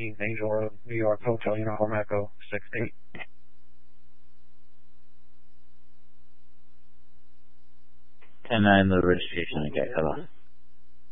13 Angel Road, New York, Hotel Uniform Echo 68. 10-9, the registration, okay, cut off.